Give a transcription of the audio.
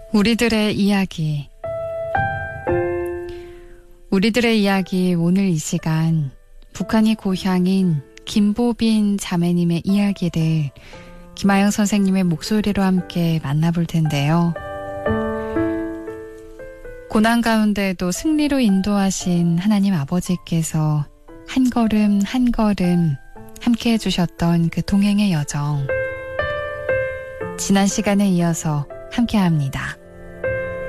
우리들의 이야기. 우리들의 이야기 오늘 이 시간 북한이 고향인 김보빈 자매님의 이야기를 김아영 선생님의 목소리로 함께 만나볼 텐데요. 고난 가운데도 승리로 인도하신 하나님 아버지께서 한 걸음 한 걸음 함께 해주셨던 그 동행의 여정. 지난 시간에 이어서 함께합니다.